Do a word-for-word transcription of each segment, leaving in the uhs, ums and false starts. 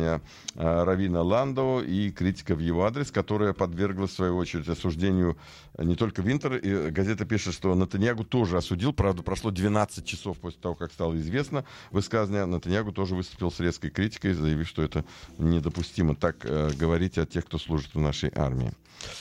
высказывание раввина Ландау и критика в его адрес, которая подвергла, в свою очередь, осуждению не только Винтер. И газета пишет, что Нетаньяху тоже осудил. Правда, прошло двенадцать часов после того, как стало известно высказывание. Нетаньяху тоже выступил с резкой критикой, заявив, что это недопустимо так э, говорить о тех, кто служит в нашей армии.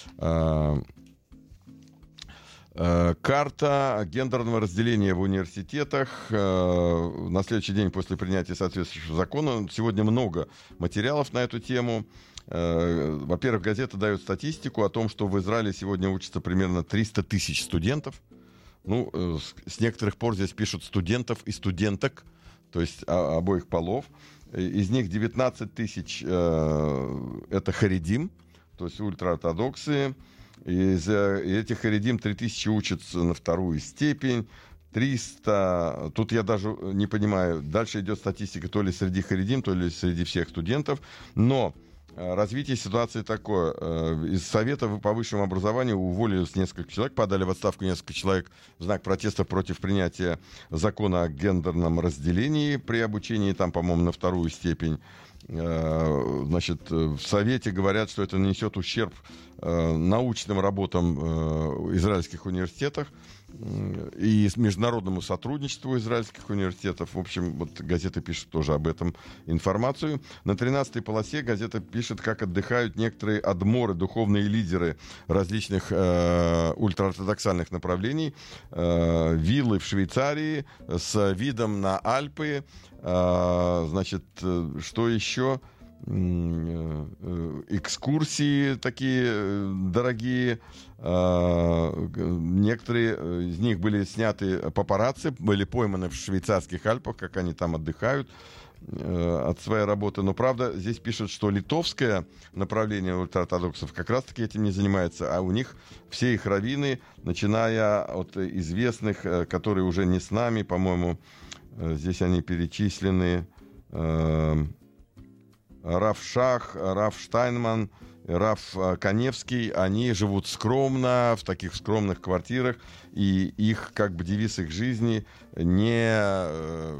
Карта гендерного разделения в университетах. На следующий день после принятия соответствующего закона. Сегодня много материалов на эту тему. Во-первых, газета дает статистику о том, что в Израиле сегодня учатся примерно триста тысяч студентов. Ну, с некоторых пор здесь пишут студентов и студенток, то есть обоих полов. Из них девятнадцать тысяч это харидим, то есть ультраортодоксы. Из этих харидим три тысячи учатся на вторую степень, триста, тут я даже не понимаю, дальше идет статистика то ли среди харидим, то ли среди всех студентов, но развитие ситуации такое. Из Совета по высшему образованию уволились несколько человек, подали в отставку несколько человек в знак протеста против принятия закона о гендерном разделении при обучении, там, по-моему, на вторую степень. Значит, в Совете говорят, что это нанесет ущерб научным работам в израильских университетах и международному сотрудничеству израильских университетов. В общем, вот газета пишет тоже об этом информацию. На тринадцатой полосе газета пишет, как отдыхают некоторые адморы, духовные лидеры различных э, ультраортодоксальных направлений. Э, виллы в Швейцарии с видом на Альпы. Э, значит, что еще? Экскурсии такие дорогие. Некоторые из них были сняты папарацци, были пойманы в швейцарских Альпах, как они там отдыхают от своей работы. Но, правда, здесь пишут, что литовское направление ультраортодоксов как раз-таки этим не занимается, а у них все их раввины, начиная от известных, которые уже не с нами, по-моему, здесь они перечислены, Раф Шах, Раф Штайнман, Раф Каневский, они живут скромно, в таких скромных квартирах, и их, как бы, девиз их жизни не,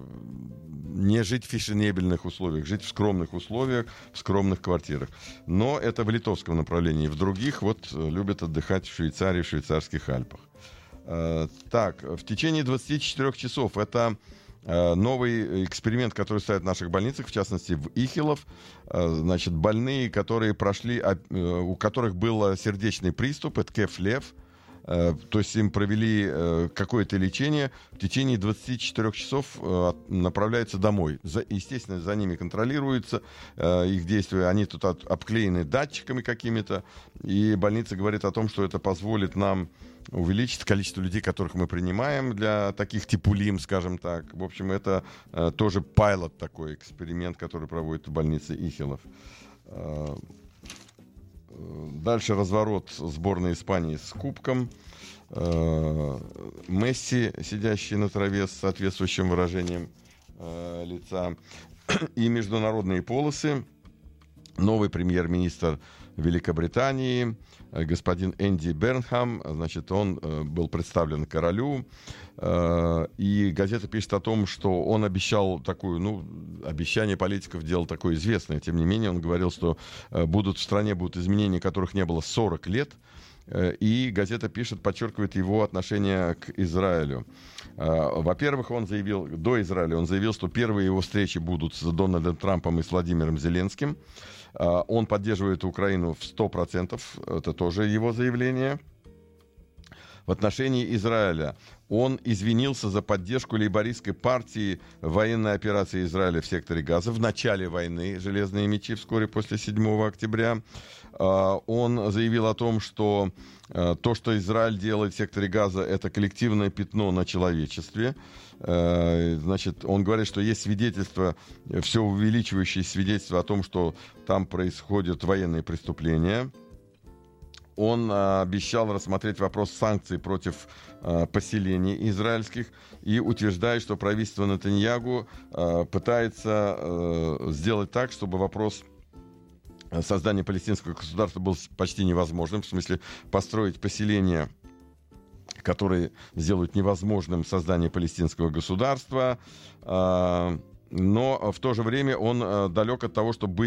не жить в фешенебельных условиях, жить в скромных условиях, в скромных квартирах. Но это в литовском направлении. В других вот любят отдыхать в Швейцарии, в швейцарских Альпах. Так, в течение двадцати четырёх часов это новый эксперимент, который ставят в наших больницах, в частности в Ихилов. Значит, больные, которые прошли, у которых был сердечный приступ, эткеф лев, то есть им провели какое-то лечение, в течение двадцати четырёх часов направляются домой. За, естественно, за ними контролируется их действия. Они тут от, обклеены датчиками какими-то, и больница говорит о том, что это позволит нам увеличить количество людей, которых мы принимаем для таких типулим, скажем так. В общем, это э, тоже пайлот такой, эксперимент, который проводит в больнице Ихилов. Э, дальше разворот сборной Испании с кубком. Э, Месси, сидящий на траве с соответствующим выражением э, лица. И международные полосы. Новый премьер-министр Великобритании, господин Энди Бернхам, значит, он э, был представлен королю, э, и газета пишет о том, что он обещал такую, ну, обещание политиков дело такое известное, тем не менее он говорил, что э, будут в стране будут изменения, которых не было сорок лет, э, и газета пишет, подчеркивает его отношение к Израилю. Э, во-первых, он заявил, до Израиля он заявил, что первые его встречи будут с Дональдом Трампом и с Владимиром Зеленским. Он поддерживает Украину в сто процентов, это тоже его заявление. В отношении Израиля он извинился за поддержку лейбористской партии военной операции Израиля в секторе Газа в начале войны «Железные мечи» вскоре после седьмого октября. Он заявил о том, что то, что Израиль делает в секторе Газа, это коллективное пятно на человечестве. Значит, он говорит, что есть свидетельства, все увеличивающие свидетельства о том, что там происходят военные преступления. Он а, обещал рассмотреть вопрос санкций против а, поселений израильских и утверждает, что правительство Нетаньяху а, пытается а, сделать так, чтобы вопрос создания палестинского государства был почти невозможным, в смысле построить поселения, которые сделают невозможным создание палестинского государства, а, но в то же время он а, далек от того, чтобы быть